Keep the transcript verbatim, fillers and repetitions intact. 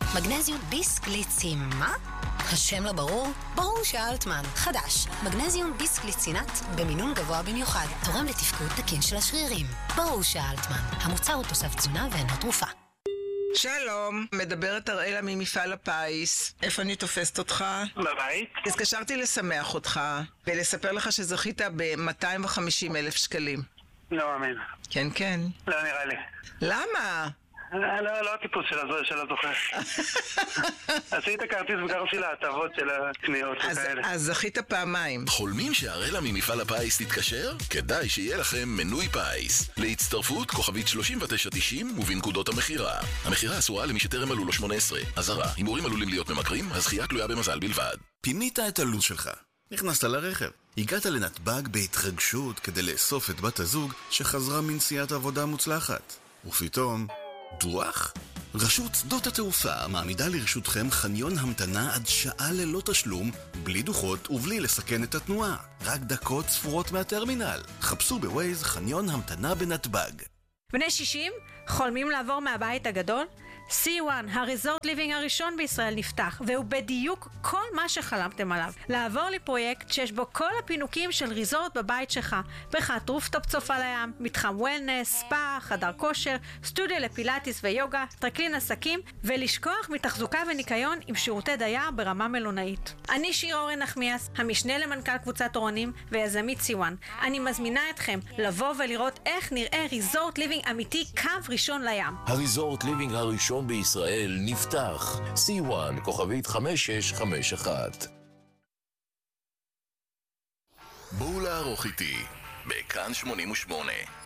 מגנזיום ביסקליצין, מה? השם לא ברור? ברור שאלטמן. חדש, מגנזיום ביסקליצינט במינון גבוה במיוחד. תורם לתפקוד תקין של השרירים. ברור שאלטמן. המוצר הוא תוסף תזונה ואינו תרופה. שלום, מדברת אראלה ממפעל הפיס. איפה אני תופסת אותך? בבית. התקשרתי לשמח אותך ולספר לך שזכית ב-מאתיים וחמישים אלף שקלים. לא אמן. כן, כן. לא נראה לי. למה? לא, לא הטיפוס של הזוכה. עשית כרטיס וגרתי להטבות של הקניות וכאלה. אז זכית פעמיים. חולמים שהאראלה ממפעל הפיס תתקשר? כדאי שיהיה לכם מנוי פיס. להצטרפות כוכבית שלושים ותשע תשעים ובנקודות המחירה. המחירה אסורה למי שטרם מלאו לו שמונה עשרה. אזהרה, הימורים עלולים להיות ממכרים, הזכייה תלויה במזל בלבד. פינית את הלו"ז שלך. נכנסת לרכב. הגעת לנתב"ג בהתרגשות כדי לאסוף את בת הזוג שחזרה מנסיעת עבודה מוצלחת. ופתאום דוח? רשות שדות התעופה מעמידה לרשותכם חניון המתנה עד שעה ללא תשלום, בלי דוחות ובלי לסכן את התנועה. רק דקות ספורות מהטרמינל. חפשו בווייז חניון המתנה בנתב"ג. בני שישים? חולמים לעבור מהבית הגדול? סי וואן, הריזורט ליבינג הראשון בישראל נפתח, והוא בדיוק כל מה שחלמתם עליו. לעבור לפרויקט שיש בו כל הפינוקים של ריזורט בבית שלך. בריכת רופטופ צופה לים, מתחם וולנס, ספא, חדר כושר, סטודיו לפילאטיס ויוגה, טרקלין עסקים, ולשכוח מתחזוקה וניקיון עם שירותי דייר ברמה מלונאית. אני שיר אורן נחמיאס, המשנה למנכ"ל קבוצת אורנים ויזמית סי וואן. אני מזמינה אתכם לבוא ולראות איך נראה ריזורט ליבינג אמיתי קו ראשון לים. הריזורט ליבינג הראשון בישראל נפתח. סי וואן, כוכבית חמש שש חמש אחת. בואו לערוך איתי בכאן שמונים ושמונה.